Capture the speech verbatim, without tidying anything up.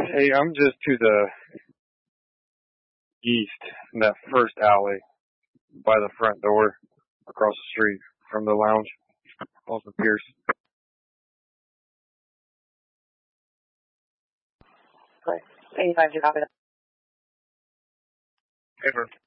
Hey, I'm just to the east in that first alley by the front door across the street from the lounge. Austin Pierce. eighty-five to copy that. Ever.